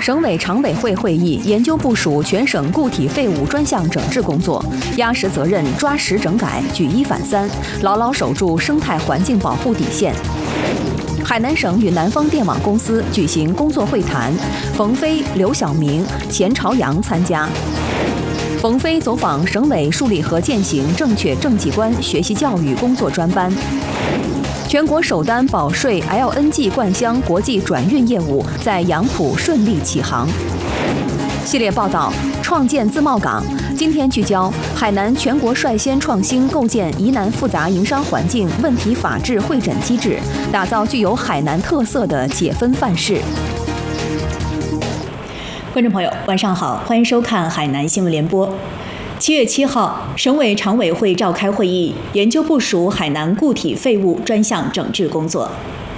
省委常委会会议研究部署全省固体废物专项整治工作，压实责任，抓实整改，举一反三，牢牢守住生态环境保护底线。海南省与南方电网公司举行工作会谈，冯飞、刘晓明、钱朝阳参加。冯飞走访省委树立和践行正确政绩观学习教育工作专班。全国首单保税 LNG 灌箱国际转运业务在杨浦顺利起航。系列报道：创建自贸港。今天聚焦海南全国率先创新构建疑难复杂营商环境问题法治会诊机制，打造具有海南特色的解分范式。 观众朋友，晚上好，欢迎收看海南新闻联播。7月7号，省委常委会召开会议，研究部署海南固体废物专项整治工作。